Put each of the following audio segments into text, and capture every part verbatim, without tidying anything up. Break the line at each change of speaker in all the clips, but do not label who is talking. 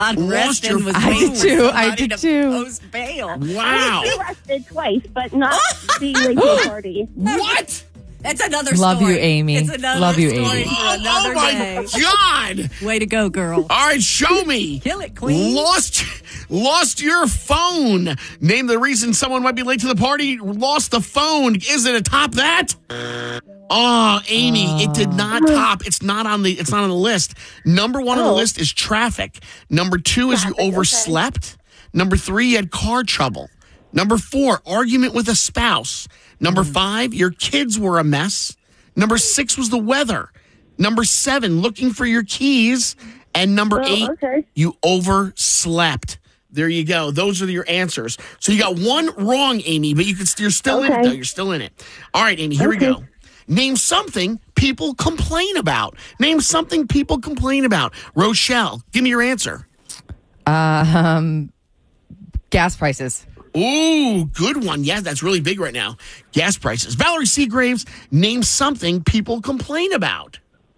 Got
lost your
arrested was
phone.
I did
waiting for
too. I
somebody
did
to
too.
post bail.
Wow.
Arrested twice, but not being late to a party.
What?
That's another
Love
story.
you, Amy.
It's another
Love you,
story
Amy.
for
Oh,
another
oh my
day.
God.
Way to go, girl.
All right, show me.
Kill it, queen.
Lost, lost your phone. Name the reason someone might be late to the party. Lost the phone. Is it atop that? Oh, Amy, uh, it did not top. It's not on the. It's not on the list. Number one oh. on the list is traffic. Number two is traffic, you overslept. Okay. Number three, you had car trouble. Number four, argument with a spouse. Number mm. five, your kids were a mess. Number six was the weather. Number seven, looking for your keys. And number oh, eight, okay. you overslept. There you go. Those are your answers. So you got one wrong, Amy, but you can, you're still okay. in it, though. You're still in it. All right, Amy, here okay. we go. Name something people complain about. Name something people complain about. Rochelle, give me your answer.
Uh, um, gas prices.
Ooh, good one. Yeah, that's really big right now. Gas prices. Valerie Seagraves, name something people complain about.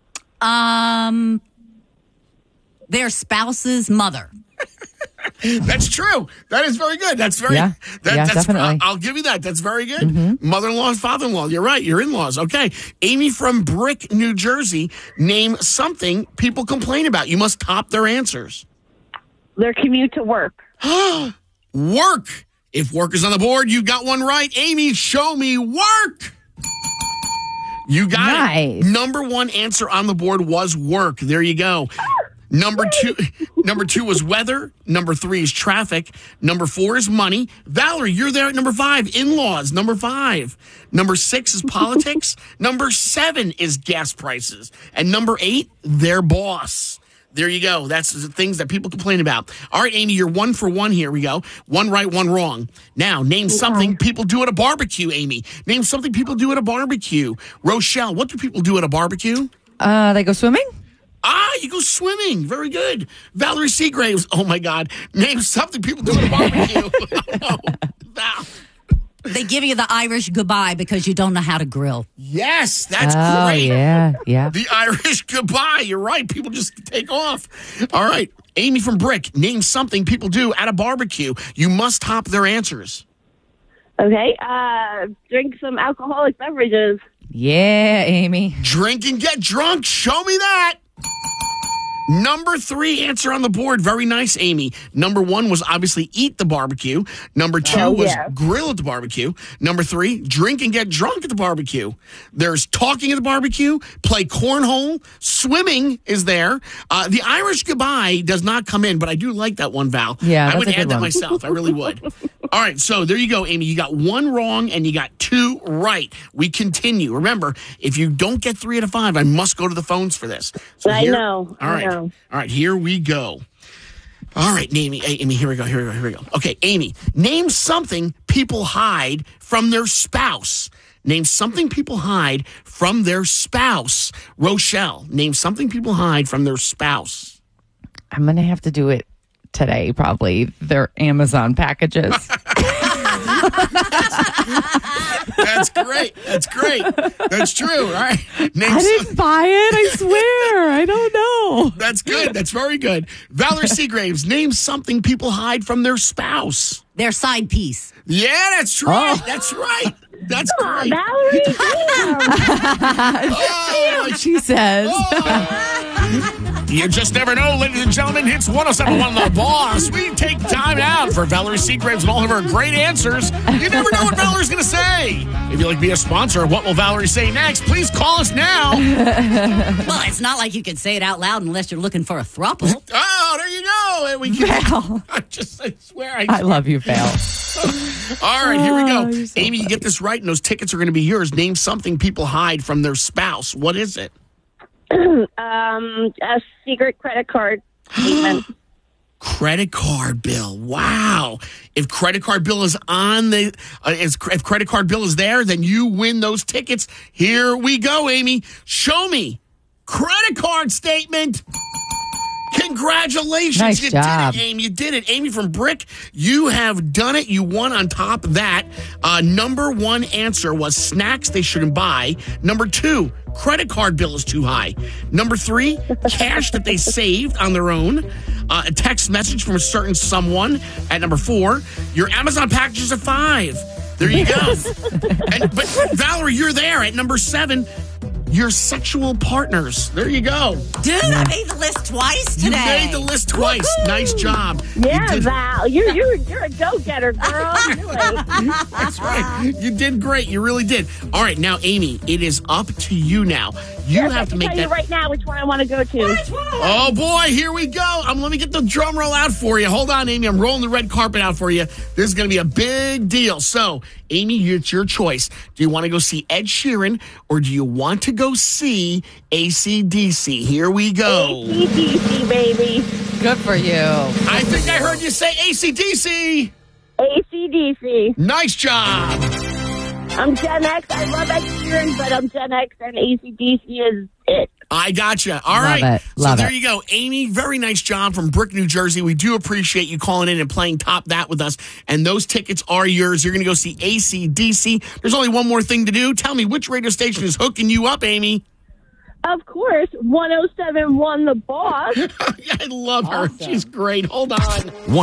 Um, their spouse's mother.
That's true. That is very good. That's very.
Yeah,
that,
yeah
that's,
definitely.
I'll, I'll give you that. That's very good. Mm-hmm. Mother-in-law and father-in-law. You're right. Your in-laws. Okay. Amy from Brick, New Jersey. Name something people complain about. You must top their answers.
Their commute to work.
Work. If work is on the board, you got one right. Amy, show me work. You got
nice.
it. Number one answer on the board was work. There you go. Number two, number two was weather. Number three is traffic. Number four is money. Valerie, you're there at number five. In-laws, number five. Number six is politics. Number seven is gas prices. And number eight, their boss. There you go. That's the things that people complain about. All right, Amy, you're one for one. Here we go. One right, one wrong. Now, name okay. something people do at a barbecue, Amy. Name something people do at a barbecue. Rochelle, what do people do at a barbecue?
Uh, they go swimming.
Ah, you go swimming. Very good. Valerie Seagraves. Oh, my God. Name something people do at a barbecue. Oh, Val.
They give you the Irish goodbye because you don't know how to grill.
Yes, that's
oh,
great.
yeah, yeah.
The Irish goodbye. You're right. People just take off. All right. Amy from Brick, name something people do at a barbecue. You must top their answers.
Okay. Uh, drink some alcoholic beverages.
Yeah, Amy.
Drink and get drunk. Show me that. Number three answer on the board. Very nice, Amy. Number one was obviously eat the barbecue. Number two
oh,
was
yeah.
grill at the barbecue. Number three, drink and get drunk at the barbecue. There's talking at the barbecue, play cornhole, swimming is there. Uh, the Irish goodbye does not come in, but I do like that one, Val.
Yeah,
I would add that
one.
myself. I really would. All right, so there you go, Amy. You got one wrong and you got two right. We continue. Remember, if you don't get three out of five, I must go to the phones for this. So
I
here,
know.
All right.
I know.
All right, here we go. All right, Amy. Hey, Amy, here we go. Here we go. Here we go. Okay, Amy, name something people hide from their spouse. Name something people hide from their spouse. Rochelle, name something people hide from their spouse.
I'm going to have to do it today, probably. Their Amazon packages.
That's great. That's great. That's true. All right. Name
I didn't some- buy it. I swear. I don't know.
That's good. That's very good. Valerie Seagraves, name something people hide from their spouse.
Their side piece.
Yeah, that's right.
Oh.
That's right. That's
Oh,
great.
Valerie.
Oh,
She says.
oh. You just never know, ladies and gentlemen. Hits one oh seven point one The Boss. We take time out for Valerie Seagraves and all of her great answers. You never know what Valerie's going to say. If you'd like to be a sponsor of What Will Valerie Say Next, please call us now.
Well, it's not like you can say it out loud unless you're looking for a throuple.
Oh, there you go. And we can,
Val.
I just, I swear. I,
I love you, Val.
All right, here we go.
Oh, you're so
Amy, you get this right, and those tickets are going to be yours. Name something people hide from their spouse. What is it?
um, a secret credit card statement.
Credit card bill. Wow. If credit card bill is on the, uh, is, if credit card bill is there, then you win those tickets. Here we go, Amy. Show me. Credit card statement. Congratulations.
Nice
you
job.
did it, Amy. You did it. Amy from Brick, you have done it. You won on top of that. Uh, number one answer was snacks they shouldn't buy. Number two, credit card bill is too high. Number three, cash that they saved on their own. Uh, a text message from a certain someone. At number four, your Amazon packages are five. There you go. and, but Valerie, you're there at number seven. Your sexual partners. There you go.
Dude, I made the list twice
You
today.
made the list twice.
Woo-hoo.
Nice job.
Yeah,
You did-
Val, you're you're you're a go-getter, girl. Do it.
That's right. You did great. You really did. All right, now, Amy, it is up to you now. You
Yes, I
have to
can
make
tell
that.
you right now which one I want to go to.
Oh boy, here we go. Um, let me get the drum roll out for you. Hold on, Amy. I'm rolling the red carpet out for you. This is going to be a big deal. So, Amy, it's your choice. Do you want to go see Ed Sheeran or do you want to go see A C D C? Here we go.
A C D C, baby.
Good for you.
I think I heard you say A C D C.
A C D C.
Nice job.
I'm Gen X. I love Ed Sheeran, but I'm Gen X, and A C D C is it.
I gotcha. All
Love
right.
it. Love
so there
it.
you go. Amy, very nice job from Brick, New Jersey. We do appreciate you calling in and playing Top That with us. And those tickets are yours. You're going to go see A C D C. There's only one more thing to do. Tell me, which radio station is hooking you up, Amy?
Of course, one oh seven point one The Boss.
I love her.
Awesome.
She's great. Hold on.